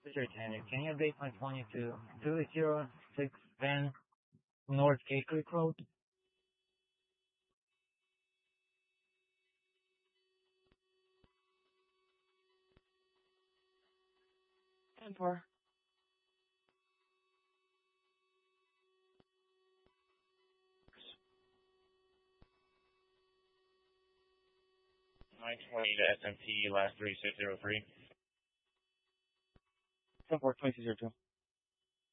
Mr. Tanner, can you update my 206 Van North Cape Creek Road? 10-4. to SMT, last 3603. 10-4, 2202.